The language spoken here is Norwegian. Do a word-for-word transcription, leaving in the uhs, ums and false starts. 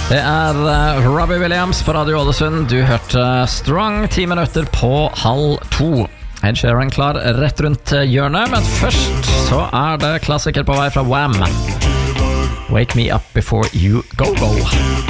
Det er uh, Robbie Williams på Radio Ålesund. Du hørte Strong, ti minutter på halv to. Ed Sheeran klar rett rundt hjørnet, men først så er det klassiker på vei fra Wham. Wake me up before you go go.